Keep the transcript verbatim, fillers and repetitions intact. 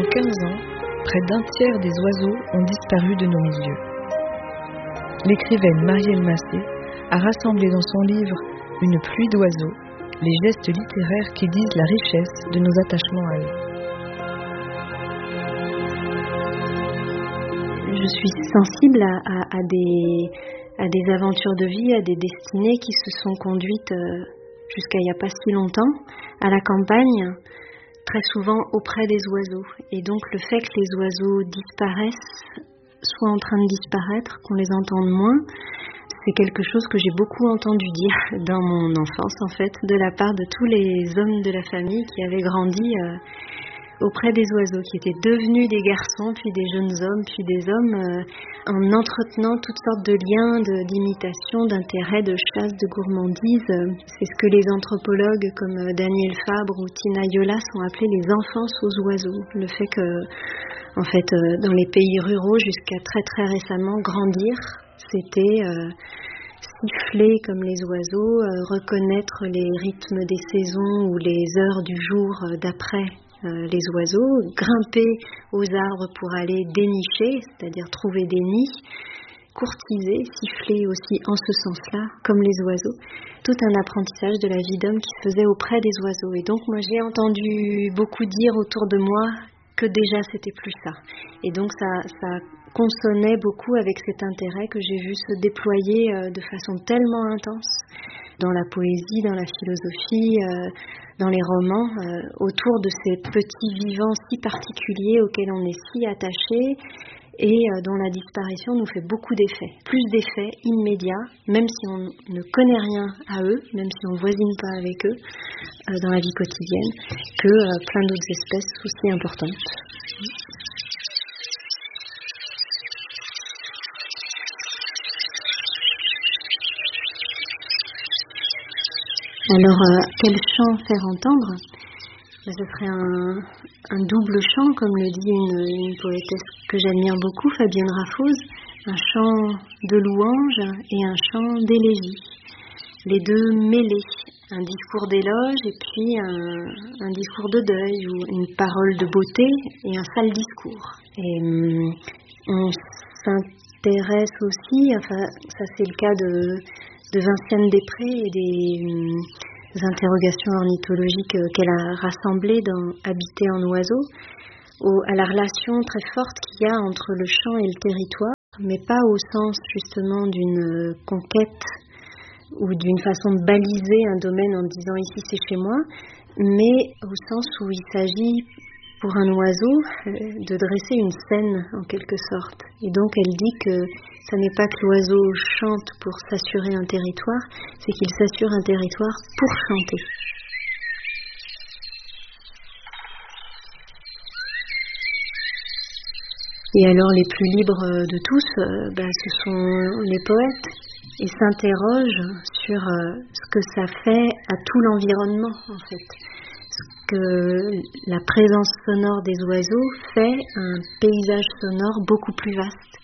en quinze ans, près d'un tiers des oiseaux ont disparu de nos milieux. L'écrivaine Marielle Massé a rassemblé dans son livre « Une pluie d'oiseaux » les gestes littéraires qui disent la richesse de nos attachements à eux. Je suis sensible à, à, à, des, à des aventures de vie, à des destinées qui se sont conduites euh, jusqu'à il n'y a pas si longtemps, à la campagne, très souvent auprès des oiseaux. Et donc le fait que les oiseaux disparaissent, soient en train de disparaître, qu'on les entende moins, c'est quelque chose que j'ai beaucoup entendu dire dans mon enfance, en fait, de la part de tous les hommes de la famille qui avaient grandi euh, auprès des oiseaux, qui étaient devenus des garçons, puis des jeunes hommes, puis des hommes, euh, en entretenant toutes sortes de liens, de, d'imitation, d'intérêt, de chasse, de gourmandise. C'est ce que les anthropologues comme Daniel Fabre ou Tina Yolas ont appelé les enfances aux oiseaux. Le fait que, en fait, euh, dans les pays ruraux, jusqu'à très très récemment, grandir, c'était euh, siffler comme les oiseaux, euh, reconnaître les rythmes des saisons ou les heures du jour euh, d'après euh, les oiseaux, grimper aux arbres pour aller dénicher, c'est-à-dire trouver des nids, courtiser, siffler aussi en ce sens-là, comme les oiseaux. Tout un apprentissage de la vie d'homme qui se faisait auprès des oiseaux. Et donc moi j'ai entendu beaucoup dire autour de moi que déjà c'était plus ça. Et donc ça, ça consonnait beaucoup avec cet intérêt que j'ai vu se déployer euh, de façon tellement intense dans la poésie, dans la philosophie, euh, dans les romans, euh, autour de ces petits vivants si particuliers auxquels on est si attaché et euh, dont la disparition nous fait beaucoup d'effets. Plus d'effets immédiats, même si on ne connaît rien à eux, même si on ne voisine pas avec eux euh, dans la vie quotidienne, que euh, plein d'autres espèces aussi importantes. Alors, euh, quel chant faire entendre ? Ce serait un, un double chant, comme le dit une, une poétesse que j'admire beaucoup, Fabienne Raffose, un chant de louange et un chant d'élégie. Les deux mêlés, un discours d'éloge et puis un, un discours de deuil, ou une parole de beauté et un sale discours. Et hum, on s'intéresse aussi, enfin ça c'est le cas de... de Vinciane Després et des, hum, des interrogations ornithologiques euh, qu'elle a rassemblées dans Habiter en oiseau, au, à la relation très forte qu'il y a entre le champ et le territoire, mais pas au sens justement d'une conquête ou d'une façon de baliser un domaine en disant ici c'est chez moi, mais au sens où il s'agit pour un oiseau euh, de dresser une scène en quelque sorte. Et donc elle dit que ce n'est pas que l'oiseau chante pour s'assurer un territoire, c'est qu'il s'assure un territoire pour chanter. Et alors les plus libres de tous, euh, ben, ce sont les poètes, et s'interrogent sur euh, ce que ça fait à tout l'environnement en fait. Que la présence sonore des oiseaux fait un paysage sonore beaucoup plus vaste.